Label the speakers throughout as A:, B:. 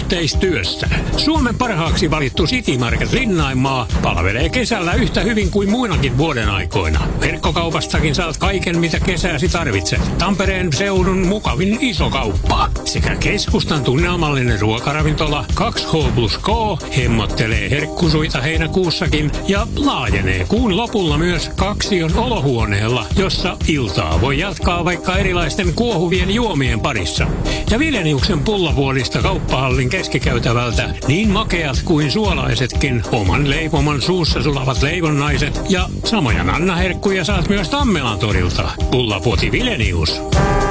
A: yhteistyössä. Suomen parhaaksi valittu City Market Linnaimaa palvelee kesällä yhtä hyvin kuin muinakin vuoden aikoina. Verkkokaupastakin saat kaiken, mitä kesäsi tarvitset. Tampereen seudun mukavin iso kauppa. Sekä keskustan tunnelmallinen ruokaravintola 2H+K hemmottelee herkkusuita heinäkuussakin ja laajenee kuun lopulla myös Kaksion olohuoneella, jossa iltaa voi jatkaa vaikka erilaisten kuohuvien juomien parissa. Ja Vileniuksen pullapuolista kauppahallin keskikäytävältä niin makeat kuin suolaisetkin oman leipomon suussa sulavat leivonnaiset ja samoja nannaherkkuja saat myös Tammelan torilta. Pullapuoti Vilenius.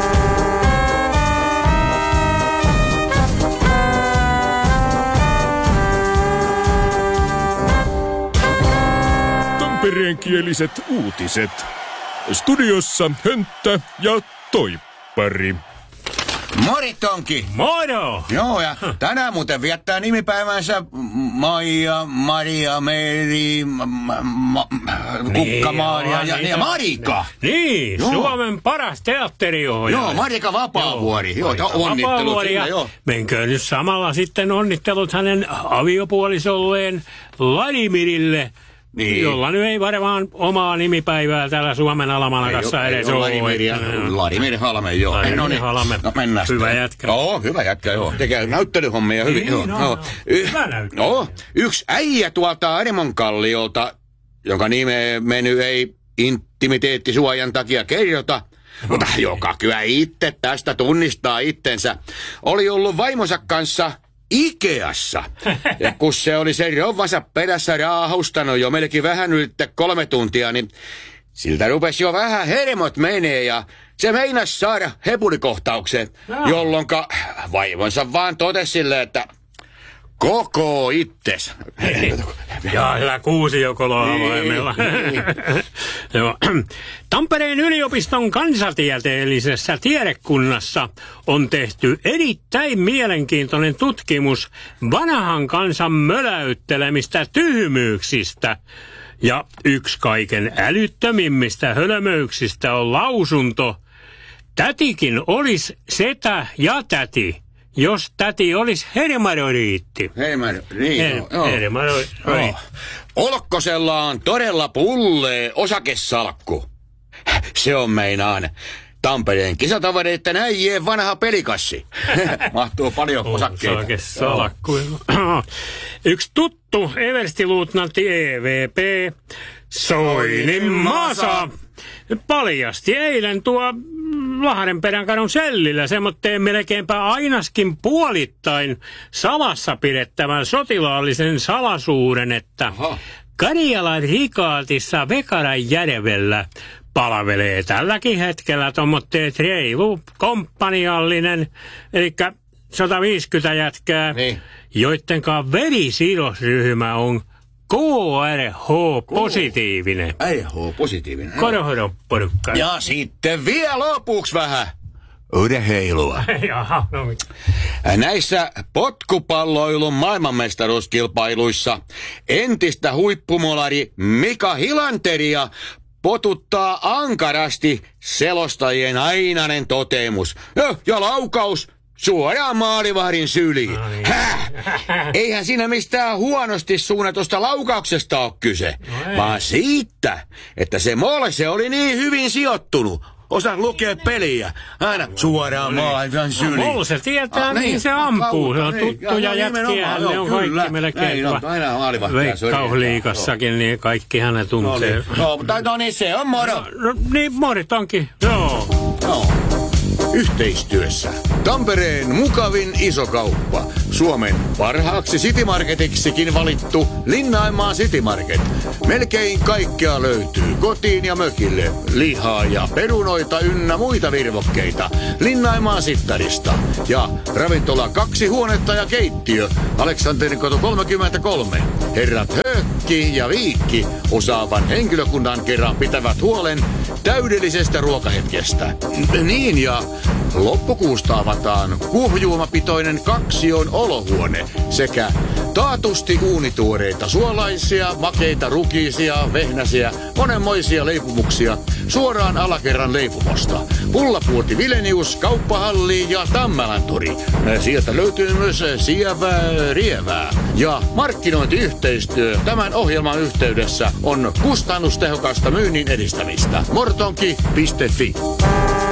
B: Tampereenkieliset uutiset. Studiossa Hönttä ja Toippari.
C: Mori Tonki!
A: Moro!
C: Joo, ja tänään muuten viettää nimipäivänsä Maija, Maria, Meri, Kukka-Maria ja Marika.
A: Niin, joo. Suomen paras teatteriohjaaja.
C: Joo, Marika Vapaavuori. Joo, onnittelut sinne, joo.
A: Menköön nyt samalla sitten onnittelut hänen aviopuolisolleen Vladimirille. Niin. Jolla nyt ei varmaan omaa nimipäivää täällä Suomen alamanakassa edes ole.
C: Vladimir Halme, joo.
A: Vladimir Halme.
C: No mennään sitten.
A: Hyvä jätkä.
C: Joo, hyvä jätkä, joo. Tekee näyttelyhommia hyvin.
A: Niin,
C: joo.
A: Hyvä näyttely.
C: Joo, yksi äijä tuolta Arimonkalliolta, jonka nimeä meny ei intimiteettisuojan takia kerrota, mutta joka kyllä itse tästä tunnistaa itsensä, oli ollut vaimonsa kanssa Ikeassa. Ja kun se oli sen rouvansa perässä raahustanut jo melkein vähän yli 3 tuntia, niin siltä rupesi jo vähän hermot menee ja se meinasi saada hepulikohtauksen, jolloinka vaimonsa vaan totesi silleen, että koko itses.
A: Ja hyvä kuusiokoloa voimella. Tampereen yliopiston kansantieteellisessä tiedekunnassa on tehty erittäin mielenkiintoinen tutkimus vanhan kansan möläyttelemistä tyhmyyksistä. Ja yksi kaiken älyttömimmistä hölmöyksistä on lausunto: tätikin olisi setä ja täti, jos täti olisi hermafrodiitti.
C: Hermafrodiitti. Olkkosella on todella pullee osakesalkku. Se on meinaan Tampereen kisatavareiden äijien vanha pelikassi. Mahtuu paljon osakkeita.
A: Osakesalkku. Yksi tuttu everstiluutnantti EVP Soinin Masa paljasti eilen tuo Lahdenperän kadun sellillä semmoitteen melkeinpä ainaskin puolittain salassa pidettävän sotilaallisen salaisuuden, että Karjalan rikaatissa Vekaranjärvellä palvelee tälläkin hetkellä tommotteet reilu komppaniallinen, eli 150 jätkää, joittenkaan verisidosryhmä on KRH-positiivinen.
C: KRH-positiivinen.
A: Korohodoporukka.
C: Ja sitten vielä lopuksi vähän urheilua.
A: Jaha, no mitä?
C: Näissä potkupalloilun maailmanmestaruuskilpailuissa entistä huippumolari Mika Hilanteria potuttaa ankarasti selostajien ainainen toteamus. Ja laukaus suoraan maalivahdin syliin. No niin. Eihän siinä mistään huonosti suunnatusta laukauksesta ole kyse, vaan siitä, että se molse oli niin hyvin sijoittunut. Osas lukea peliä. Aina suoraan maalivahdin syliin.
A: Molse tietää, mihin se ampuu. Se on tuttuja jätkiä. Ne on kaikki melkein. Veikkausliigassakin, niin kaikki hänet tuntee.
C: No niin, se on moro.
A: Niin, morit onkin. Joo.
C: Yhteistyössä Tampereen mukavin isokauppa. Suomen parhaaksi Citymarketiksikin valittu Linnaimaa City Market. Melkein kaikkea löytyy kotiin ja mökille. Lihaa ja perunoita ynnä muita virvokkeita Linnaimaa Sittarista. Ja ravintola 2 huonetta ja keittiö Aleksanterikoto 33. Herrat Höökki ja Viikki osaavan henkilökunnan kerran pitävät huolen täydellisestä ruokahetkestä. Niin, ja loppukuusta avataan kuohujuomapitoinen Kaksion olohuone sekä taatusti uunituoreita suolaisia, makeita rukiisia, vehnäsiä, monenmoisia leipumuksia suoraan alakerran leipumosta. Pullapuoti Vilenius, Kauppahalli ja Tammelantori. Sieltä löytyy myös sievää rievää. Ja markkinointiyhteistyö tämän ohjelman yhteydessä on kustannustehokasta myynnin edistämistä. Mortonki.fi